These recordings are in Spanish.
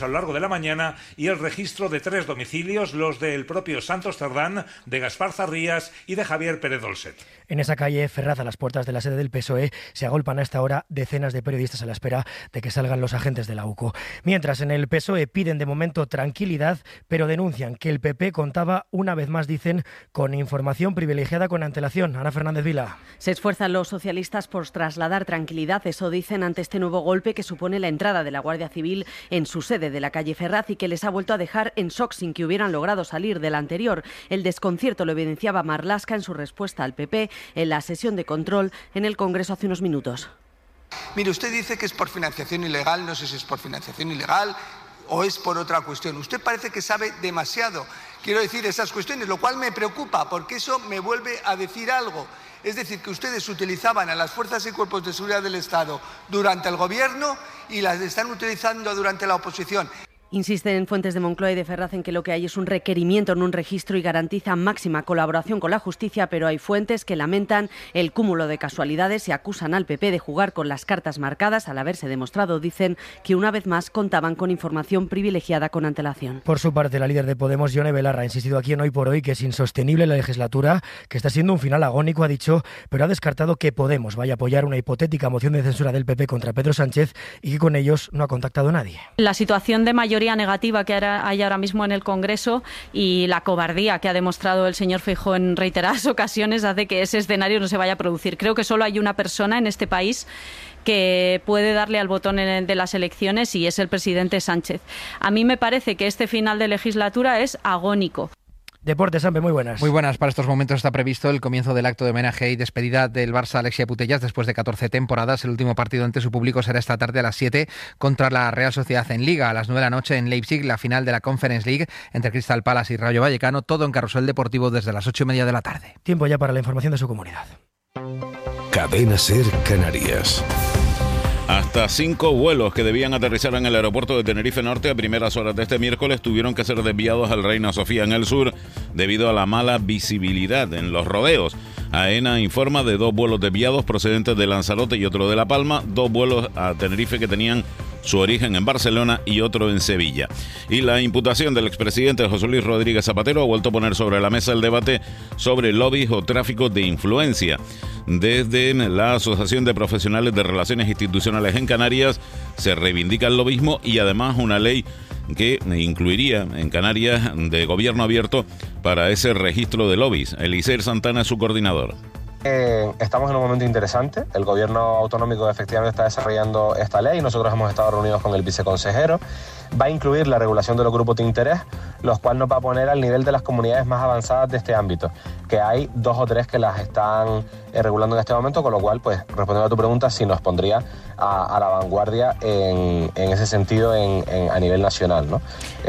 a lo largo de la mañana y el registro de 3 domicilios, los del propio Santos Cerdán, de Gaspar Zarrías y de Javier Pérez Dolcet. En esa calle, Ferraz, a las puertas de la sede del PSOE, se agolpan a esta hora decenas de periodistas a la espera de que salgan los agentes de la UCO. Mientras en el PSOE piden de momento tranquilidad, pero denuncian que el PP contaba, una vez más dicen, con información privilegiada con antelación. Ana Fernández Vila. Se esfuerzan los socialistas por trasladar tranquilidad, eso dicen, ante este nuevo golpe que supone la entrada de la Guardia Civil en su sede de la calle Ferraz y que les ha vuelto a dejar en shock sin que hubieran logrado salir de la anterior. El desconcierto lo evidenciaba Marlaska en su respuesta al PP en la sesión de control en el Congreso hace unos minutos. Mire, usted dice que es por financiación ilegal, no sé si es por financiación ilegal o es por otra cuestión. Usted parece que sabe demasiado, quiero decir, esas cuestiones, lo cual me preocupa porque eso me vuelve a decir algo. Es decir, que ustedes utilizaban a las fuerzas y cuerpos de seguridad del Estado durante el gobierno y las están utilizando durante la oposición. Insisten fuentes de Moncloa y de Ferraz en que lo que hay es un requerimiento, no un registro, y garantiza máxima colaboración con la justicia, pero hay fuentes que lamentan el cúmulo de casualidades y acusan al PP de jugar con las cartas marcadas al haberse demostrado, dicen, que una vez más contaban con información privilegiada con antelación. Por su parte, la líder de Podemos, Ione Belarra, ha insistido aquí en Hoy por Hoy que es insostenible la legislatura, que está siendo un final agónico, ha dicho, pero ha descartado que Podemos vaya a apoyar una hipotética moción de censura del PP contra Pedro Sánchez y que con ellos no ha contactado nadie. La situación de mayoría negativa que hay ahora mismo en el Congreso y la cobardía que ha demostrado el señor Feijóo en reiteradas ocasiones hace que ese escenario no se vaya a producir. Creo que solo hay una persona en este país que puede darle al botón de las elecciones y es el presidente Sánchez. A mí me parece que este final de legislatura es agónico. Deportes, Ambe, muy buenas. Muy buenas. Para estos momentos está previsto el comienzo del acto de homenaje y despedida del Barça Alexia Putellas después de 14 temporadas. El último partido ante su público será esta tarde a las 7 contra la Real Sociedad en Liga. A las 9 de la noche en Leipzig, la final de la Conference League entre Crystal Palace y Rayo Vallecano. Todo en Carrusel Deportivo desde las 8:30 de la tarde. Tiempo ya para la información de su comunidad. Cadena SER Canarias. Hasta 5 vuelos que debían aterrizar en el aeropuerto de Tenerife Norte a primeras horas de este miércoles tuvieron que ser desviados al Reina Sofía en el sur debido a la mala visibilidad en los rodeos. AENA informa de 2 vuelos desviados procedentes de Lanzarote y otro de La Palma, 2 vuelos a Tenerife que tenían su origen en Barcelona y otro en Sevilla. Y la imputación del expresidente José Luis Rodríguez Zapatero ha vuelto a poner sobre la mesa el debate sobre lobbies o tráfico de influencia. Desde la Asociación de Profesionales de Relaciones Institucionales en Canarias se reivindica el lobismo y además una ley que incluiría en Canarias de gobierno abierto para ese registro de lobbies. Eliseir Santana es su coordinador. Estamos en un momento interesante. El gobierno autonómico efectivamente está desarrollando esta ley. Nosotros hemos estado reunidos con el viceconsejero. Va a incluir la regulación de los grupos de interés, los cuales nos va a poner al nivel de las comunidades más avanzadas de este ámbito, que hay 2 o 3 que las están regulando en este momento, con lo cual, pues, respondiendo a tu pregunta, sí nos pondría a la vanguardia en ese sentido a nivel nacional, ¿no?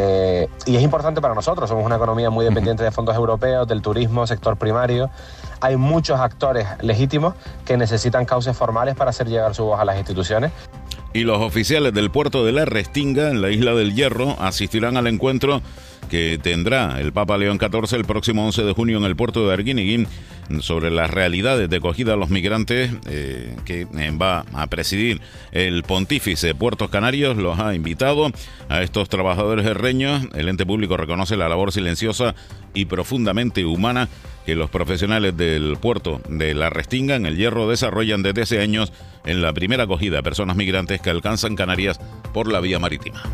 Y es importante para nosotros, somos una economía muy dependiente de fondos europeos, del turismo, sector primario. Hay muchos actores legítimos que necesitan cauces formales para hacer llegar su voz a las instituciones. Y los oficiales del puerto de La Restinga, en la Isla del Hierro, asistirán al encuentro que tendrá el Papa León XIV el próximo 11 de junio en el puerto de Arguineguín sobre las realidades de acogida a los migrantes que va a presidir el pontífice. Puertos Canarios los ha invitado a estos trabajadores herreños. El ente público reconoce la labor silenciosa y profundamente humana que los profesionales del puerto de La Restinga, en el Hierro, desarrollan desde hace años en la primera acogida a personas migrantes que alcanzan Canarias por la vía marítima.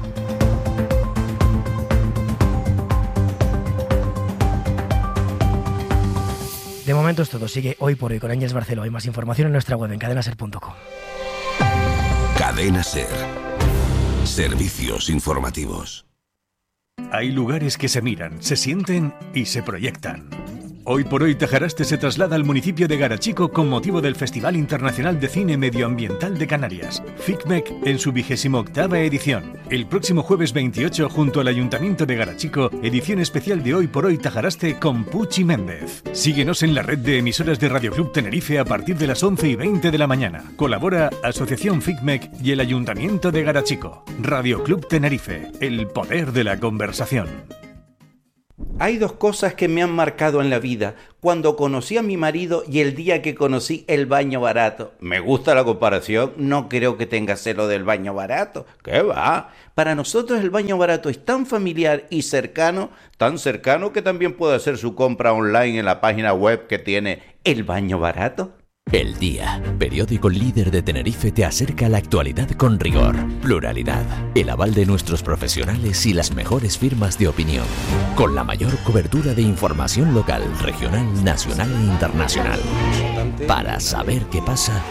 De momento es todo. Sigue Hoy por Hoy con Ángels Barceló. Hay más información en nuestra web en cadenaser.com. Cadena SER. Servicios informativos. Hay lugares que se miran, se sienten y se proyectan. Hoy por Hoy Tajaraste se traslada al municipio de Garachico con motivo del Festival Internacional de Cine Medioambiental de Canarias, FICMEC, en su 28ª edición. El próximo jueves 28, junto al Ayuntamiento de Garachico, edición especial de Hoy por Hoy Tajaraste con Puchi Méndez. Síguenos en la red de emisoras de Radio Club Tenerife a partir de las 11:20 de la mañana. Colabora Asociación FICMEC y el Ayuntamiento de Garachico. Radio Club Tenerife, el poder de la conversación. Hay dos cosas que me han marcado en la vida: cuando conocí a mi marido y el día que conocí el baño barato. Me gusta la comparación, no creo que tenga celo del baño barato. ¿Qué va? Para nosotros el baño barato es tan familiar y cercano, tan cercano que también puede hacer su compra online en la página web que tiene El Baño Barato. El Día, periódico líder de Tenerife, te acerca a la actualidad con rigor, pluralidad, el aval de nuestros profesionales y las mejores firmas de opinión, con la mayor cobertura de información local, regional, nacional e internacional. Para saber qué pasa,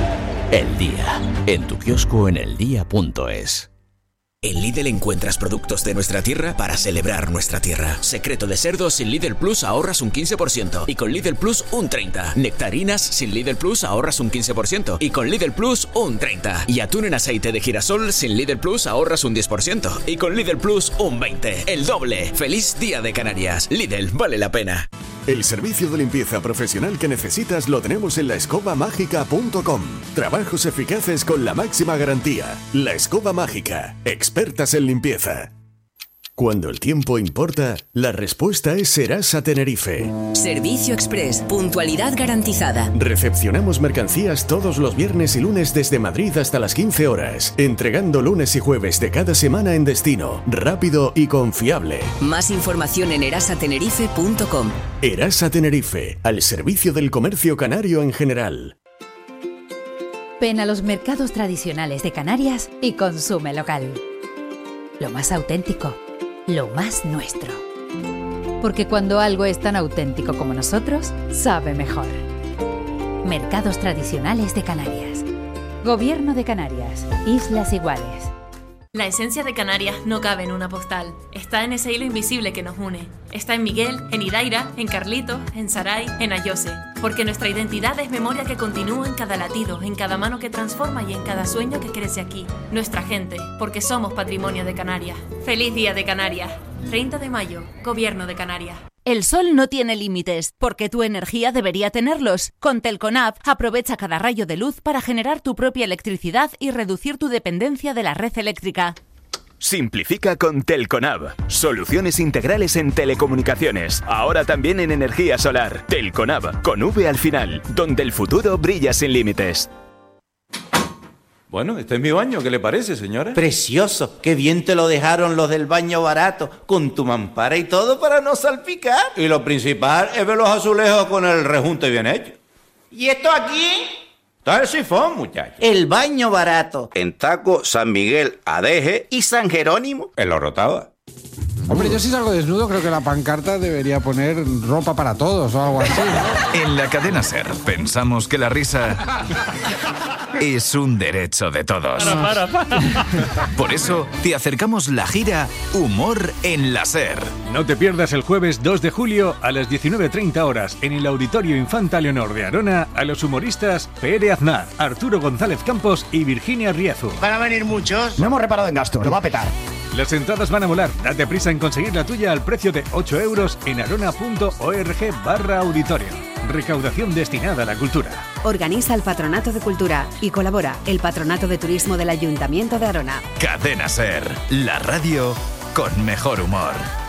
El Día, en tu kiosco en eldia.es. En Lidl encuentras productos de nuestra tierra para celebrar nuestra tierra. Secreto de cerdo sin Lidl Plus ahorras un 15% y con Lidl Plus un 30%. Nectarinas sin Lidl Plus ahorras un 15% y con Lidl Plus un 30%. Y atún en aceite de girasol sin Lidl Plus ahorras un 10% y con Lidl Plus un 20%. El doble. ¡Feliz Día de Canarias! Lidl, vale la pena. El servicio de limpieza profesional que necesitas lo tenemos en laescobamágica.com. Trabajos eficaces con la máxima garantía. La Escoba Mágica, expertas en limpieza. Cuando el tiempo importa, la respuesta es Serasa Tenerife. Servicio Express, puntualidad garantizada. Recepcionamos mercancías todos los viernes y lunes desde Madrid hasta las 15 horas, entregando lunes y jueves de cada semana en destino, rápido y confiable. Más información en erasatenerife.com. Erasa Tenerife, al servicio del comercio canario en general. Ven a los mercados tradicionales de Canarias y consume local. Lo más auténtico. Lo más nuestro. Porque cuando algo es tan auténtico como nosotros, sabe mejor. Mercados tradicionales de Canarias. Gobierno de Canarias. Islas Iguales. La esencia de Canarias no cabe en una postal. Está en ese hilo invisible que nos une. Está en Miguel, en Idaira, en Carlito, en Saray, en Ayose. Porque nuestra identidad es memoria que continúa en cada latido, en cada mano que transforma y en cada sueño que crece aquí. Nuestra gente, porque somos patrimonio de Canarias. ¡Feliz Día de Canarias! 30 de mayo, Gobierno de Canarias. El sol no tiene límites, porque tu energía debería tenerlos. Con Telconab, aprovecha cada rayo de luz para generar tu propia electricidad y reducir tu dependencia de la red eléctrica. Simplifica con Telconab. Soluciones integrales en telecomunicaciones. Ahora también en energía solar. Telconab, con V al final, donde el futuro brilla sin límites. Bueno, este es mi baño, ¿qué le parece, señora? Precioso, qué bien te lo dejaron los del Baño Barato, con tu mampara y todo para no salpicar. Y lo principal es ver los azulejos con el rejunte bien hecho. ¿Y esto aquí? Esto es el sifón, muchachos. El Baño Barato. En Taco, San Miguel, Adeje y San Jerónimo. En Los Rotava. Hombre, yo si salgo desnudo creo que la pancarta debería poner ropa para todos o algo así, ¿no? En la cadena SER pensamos que la risa es un derecho de todos. Para. Por eso te acercamos la gira Humor en la SER. No te pierdas el jueves 2 de julio a las 19:30 horas en el Auditorio Infanta Leonor de Arona a los humoristas Pere Aznar, Arturo González Campos y Virginia Riezu. Van a venir muchos. No hemos reparado en gastos, lo va a petar. Las entradas van a volar. Date prisa en conseguir la tuya al precio de 8 euros en arona.org/auditorio. Recaudación destinada a la cultura. Organiza el Patronato de Cultura y colabora el Patronato de Turismo del Ayuntamiento de Arona. Cadena SER, la radio con mejor humor.